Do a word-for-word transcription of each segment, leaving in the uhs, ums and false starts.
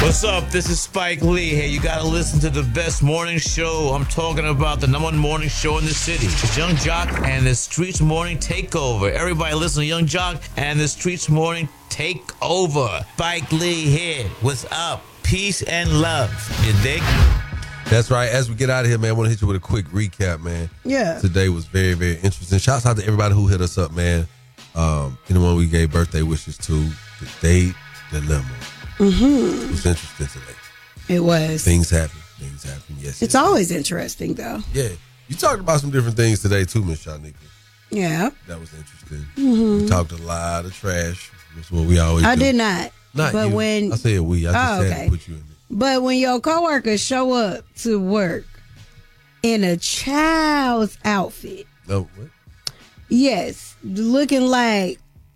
What's up? This is Spike Lee. Hey, you gotta listen to the best morning show. I'm talking about the number one morning show in the city. It's Young Jock and the Streets Morning Takeover. Everybody listen to Young Jock and the Streets Morning Takeover. Spike Lee here. What's up? Peace and love. You dig? That's right. As we get out of here, man, I want to hit you with a quick recap, man. Yeah. Today was very, very interesting. Shouts out to everybody who hit us up, man. Um, anyone we gave birthday wishes to, the date, the number. Mm-hmm. It was interesting today. It was. Things happen. Things happen. Yes. It's yes, always yes. interesting, though. Yeah. You talked about some different things today, too, Miss Shanika. Yeah. That was interesting. Mm-hmm. We talked a lot of trash. That's what we always I do. did not. Not but you. when I said we. I just oh, had okay. to put you in there. But when your coworkers show up to work in a child's outfit, Oh, what? yes, looking like,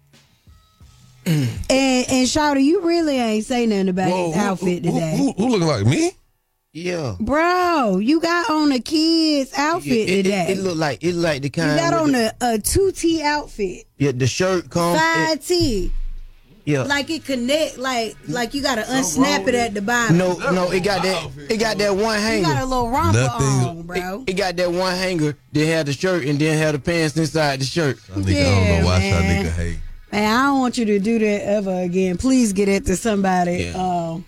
and and Shawty, you really ain't say nothing about Whoa, his who- outfit who, today, Who, who, who looking like me? Yeah. bro. You got on a kid's outfit it, it, today. It, it look like it like the kind. you got with on the, a, a two T outfit, yeah, the shirt comes. five T. Yeah. Like it connect, like like you gotta unsnap it at the bottom. No, no, it got that. It got that one you hanger. got a little romper Nothing's- on, bro. It, it got that one hanger. Then had the shirt and then had the pants inside the shirt. I, nigga, I don't Yeah, know why man. Shanika hate. Man, I don't want you to do that ever again. Please get it to somebody Yeah. um,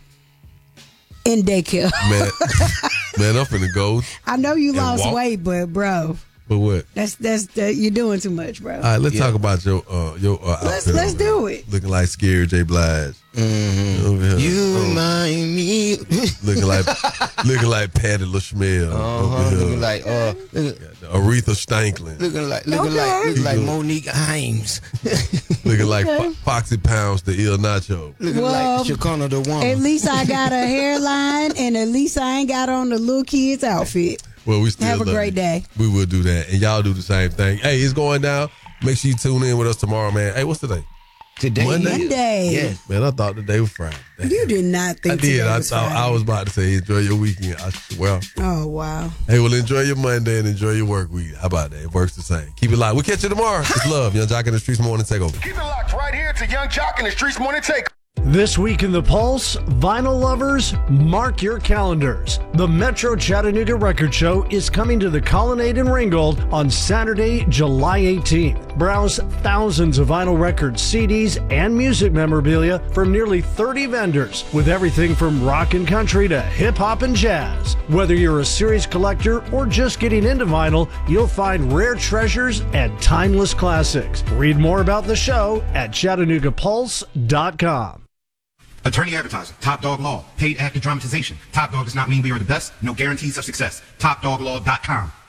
in daycare. Man, man, I'm finna go. I know you And lost walk. weight, but bro, But what? that's that's that, you're doing too much, bro. All right, let's Yeah. talk about your uh, your uh, let's outfit let's over there. do it. Looking like Scary J. Blige. Mm-hmm. Over here. You Oh, remind me. looking like looking like Patty LaChamel. Uh-huh. Over here. Looking like uh, looking, Aretha Stanklin. looking like looking Okay. like looking like You good. Monique Himes. Looking like Okay. Fo- Foxy Pounds, the Il Nacho. Looking Well, like Chicana the woman. At least I got a hairline, and at least I ain't got on the little kid's outfit. Well, we still Have a love great you. day. We will do that, and y'all do the same thing. Hey, it's going down. Make sure you tune in with us tomorrow, man. Hey, what's today? Today. Monday? Monday. Yes. Man, I thought today was Friday. You did not I think did. today I was thought Friday. I was about to say enjoy your weekend. I swear. Oh wow. Hey, well, enjoy your Monday and enjoy your work week. How about that? It works the same. Keep it live. We'll catch you tomorrow. It's love. Young Jock in the Streets Morning Takeover. Keep it locked right here to Young Jock and the Streets Morning Take. This week in the Pulse, vinyl lovers, mark your calendars. The Metro Chattanooga Record Show is coming to the Colonnade in Ringgold on Saturday, July eighteenth. Browse thousands of vinyl records, C Ds, and music memorabilia from nearly thirty vendors with everything from rock and country to hip-hop and jazz. Whether you're a serious collector or just getting into vinyl, you'll find rare treasures and timeless classics. Read more about the show at chattanooga pulse dot com. Attorney advertising, Top Dog Law, paid actor dramatization. Top Dog does not mean we are the best, no guarantees of success. top dog law dot com.